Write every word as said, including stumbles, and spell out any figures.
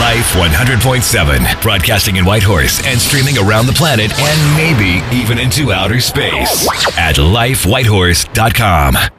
Life one hundred point seven, broadcasting in Whitehorse and streaming around the planet and maybe even into outer space at life whitehorse dot com.